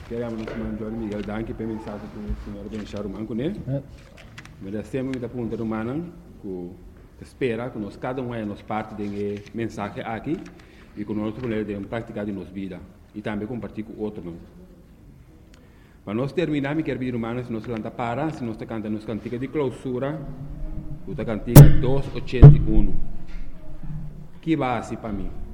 Queremos nos mandar Miguel Danke para mensagem que o senhor Benchar Manco, né? Mas temos muita pergunta humana que espera que nós cada um é nos parte de mensagem aqui e que nós podemos praticar de nossa vida e também compartilhar com outros. Para nós terminar, me quero pedir humano se nós lanta para, se nós cantamos nos cantiga de clausura, o cantiga 281. Que base para mim?